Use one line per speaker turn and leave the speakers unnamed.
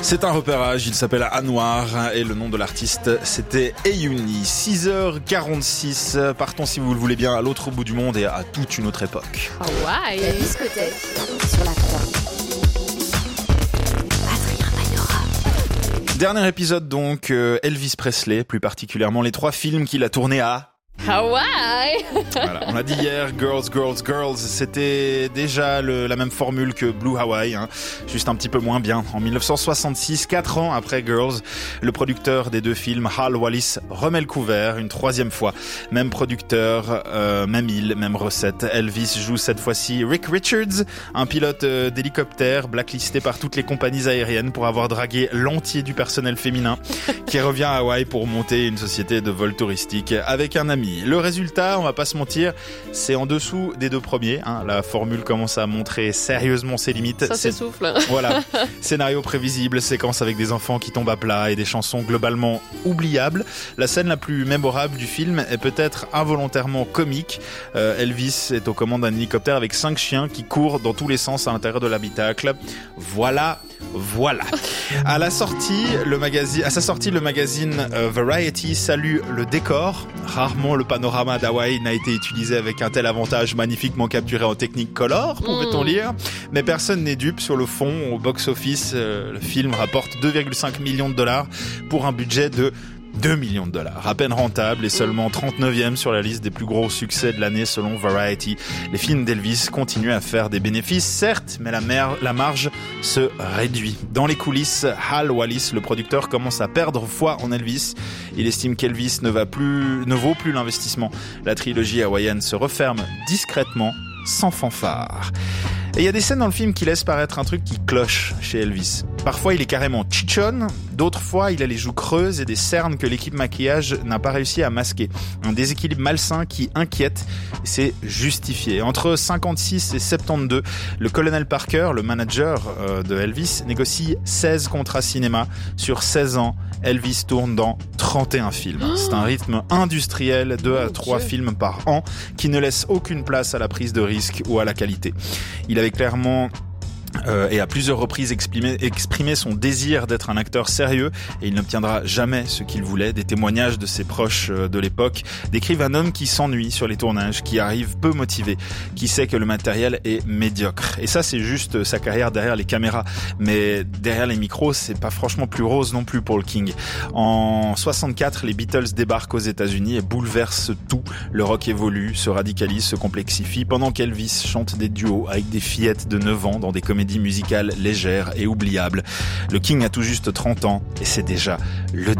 C'est un repérage, il s'appelle Anwar et le nom de l'artiste c'était Eyouni. 6h46, partons si vous le voulez bien à l'autre bout du monde et à toute une autre époque.
Hawaï.
La discothèque sur la 3. Adrien Magnora.
Dernier épisode donc, Elvis Presley, plus particulièrement les 3 films qu'il a tournés à...
Hawaï.
Voilà, on l'a dit hier, Girls, Girls, Girls, c'était déjà la même formule que Blue Hawaii, hein, juste un petit peu moins bien. En 1966, 4 ans après Girls, le producteur des 2 films, Hal Wallis, remet le couvert une 3e fois. Même producteur, même île, même recette. Elvis joue cette fois-ci Rick Richards, un pilote d'hélicoptère blacklisté par toutes les compagnies aériennes pour avoir dragué l'entier du personnel féminin, qui revient à Hawaï pour monter une société de vol touristique avec un ami. Le résultat, on va pas se mentir, c'est en dessous des 2 premiers. Hein. La formule commence à montrer sérieusement ses limites.
Ça s'essouffle.
Voilà. Scénario prévisible, séquence avec des enfants qui tombent à plat et des chansons globalement oubliables. La scène la plus mémorable du film est peut-être involontairement comique. Elvis est aux commandes d'un hélicoptère avec 5 chiens qui courent dans tous les sens à l'intérieur de l'habitacle. Voilà. À sa sortie, le magazine Variety salue le décor. Rarement le panorama d'Hawaï n'a été utilisé avec un tel avantage magnifiquement capturé en technique color, pouvait-on lire. Mais personne n'est dupe sur le fond. Au box-office, le film rapporte 2,5 millions de dollars pour un budget de 2 millions de dollars, à peine rentable et seulement 39e sur la liste des plus gros succès de l'année selon Variety. Les films d'Elvis continuent à faire des bénéfices, certes, mais la marge se réduit. Dans les coulisses, Hal Wallis, le producteur, commence à perdre foi en Elvis. Il estime qu'Elvis ne vaut plus l'investissement. La trilogie hawaïenne se referme discrètement, sans fanfare. Et il y a des scènes dans le film qui laissent paraître un truc qui cloche chez Elvis. Parfois, il est carrément chichon, d'autres fois, il a les joues creuses et des cernes que l'équipe maquillage n'a pas réussi à masquer. Un déséquilibre malsain qui inquiète, et c'est justifié. Entre 56 et 72, le colonel Parker, le manager de Elvis, négocie 16 contrats cinéma. Sur 16 ans, Elvis tourne dans 31 films. C'est un rythme industriel, 2 à 3 films par an, qui ne laisse aucune place à la prise de risque ou à la qualité. Il avait clairement et à plusieurs reprises exprimé son désir d'être un acteur sérieux et il n'obtiendra jamais ce qu'il voulait. Des témoignages de ses proches de l'époque décrivent un homme qui s'ennuie sur les tournages, qui arrive peu motivé, qui sait que le matériel est médiocre. Et ça, c'est juste sa carrière derrière les caméras. Mais derrière les micros, c'est pas franchement plus rose non plus pour le King. En 64, les Beatles débarquent aux États-Unis et bouleversent tout. Le rock évolue, se radicalise, se complexifie, pendant qu'Elvis chante des duos avec des fillettes de 9 ans dans des comédies musicale légère et oubliable. Le King a tout juste 30 ans et c'est déjà le